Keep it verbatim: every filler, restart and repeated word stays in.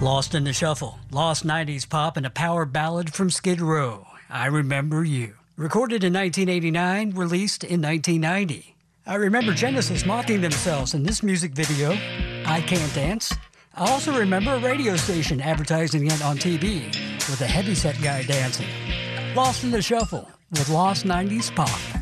Lost in the Shuffle, lost nineties pop, and a power ballad from Skid Row, I Remember You. Recorded in nineteen eighty-nine, released in nineteen ninety. I remember Genesis mocking themselves in this music video, I Can't Dance. I also remember a radio station advertising it on T V with a heavyset guy dancing. Lost in the Shuffle with lost nineties pop.